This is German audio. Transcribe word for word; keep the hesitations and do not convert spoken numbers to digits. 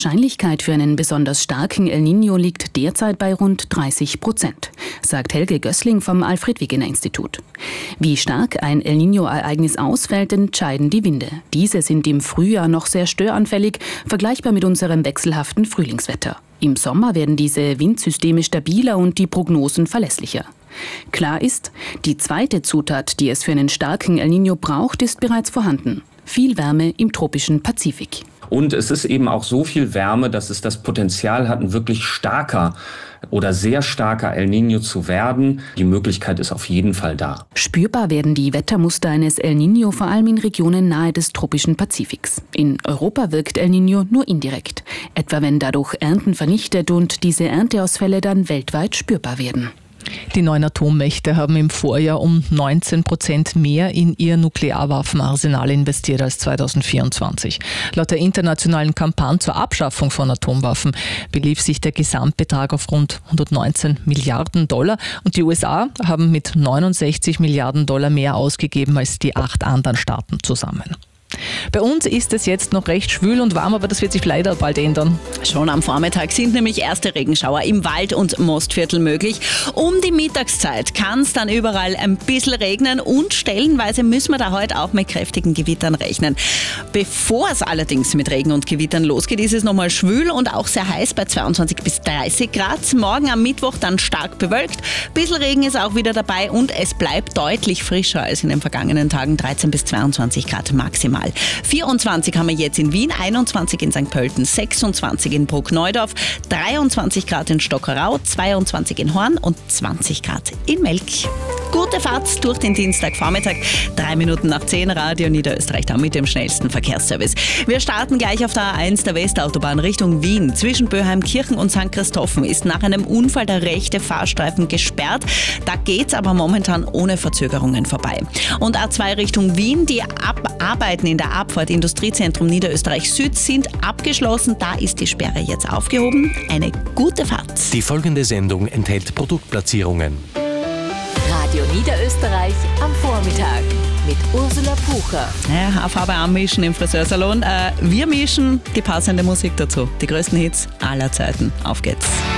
Die Wahrscheinlichkeit für einen besonders starken El Niño liegt derzeit bei rund dreißig Prozent, sagt Helge Gößling vom Alfred-Wegener-Institut. Wie stark ein El Niño-Ereignis ausfällt, entscheiden die Winde. Diese sind im Frühjahr noch sehr störanfällig, vergleichbar mit unserem wechselhaften Frühlingswetter. Im Sommer werden diese Windsysteme stabiler und die Prognosen verlässlicher. Klar ist, die zweite Zutat, die es für einen starken El Niño braucht, ist bereits vorhanden. Viel Wärme im tropischen Pazifik. Und es ist eben auch so viel Wärme, dass es das Potenzial hat, ein wirklich starker oder sehr starker El Niño zu werden. Die Möglichkeit ist auf jeden Fall da. Spürbar werden die Wettermuster eines El Niño vor allem in Regionen nahe des tropischen Pazifiks. In Europa wirkt El Niño nur indirekt, etwa wenn dadurch Ernten vernichtet und diese Ernteausfälle dann weltweit spürbar werden. Die neuen Atommächte haben im Vorjahr um neunzehn Prozent mehr in ihr Nuklearwaffenarsenal investiert als zweitausendvierundzwanzig. Laut der internationalen Kampagne zur Abschaffung von Atomwaffen belief sich der Gesamtbetrag auf rund hundertneunzehn Milliarden Dollar und die U S A haben mit neunundsechzig Milliarden Dollar mehr ausgegeben als die acht anderen Staaten zusammen. Bei uns ist es jetzt noch recht schwül und warm, aber das wird sich leider bald ändern. Schon am Vormittag sind nämlich erste Regenschauer im Wald- und Mostviertel möglich. Um die Mittagszeit kann es dann überall ein bisschen regnen und stellenweise müssen wir da heute auch mit kräftigen Gewittern rechnen. Bevor es allerdings mit Regen und Gewittern losgeht, ist es nochmal schwül und auch sehr heiß bei zweiundzwanzig bis dreißig Grad. Morgen am Mittwoch dann stark bewölkt. Ein bisschen Regen ist auch wieder dabei und es bleibt deutlich frischer als in den vergangenen Tagen. dreizehn bis zweiundzwanzig Grad maximal. vierundzwanzig haben wir jetzt in Wien, einundzwanzig in Sankt Pölten, sechsundzwanzig in Bruckneudorf, dreiundzwanzig Grad in Stockerau, zweiundzwanzig in Horn und zwanzig Grad in Melk. Gute Fahrt durch den Dienstagvormittag. Drei Minuten nach zehn, Radio Niederösterreich da mit dem schnellsten Verkehrsservice. Wir starten gleich auf der A eins der Westautobahn Richtung Wien. Zwischen Böheimkirchen und Sankt Christophen ist nach einem Unfall der rechte Fahrstreifen gesperrt. Da geht's aber momentan ohne Verzögerungen vorbei. Und A zwei Richtung Wien, die Ab- Arbeiten in der Abfahrt Industriezentrum Niederösterreich Süd sind abgeschlossen. Da ist die Sperre jetzt aufgehoben. Eine gute Fahrt. Die folgende Sendung enthält Produktplatzierungen. Radio Niederösterreich am Vormittag mit Ursula Pucher. Ja, Haarfarbe anmischen im Friseursalon. Äh, wir mischen die passende Musik dazu. Die größten Hits aller Zeiten. Auf geht's.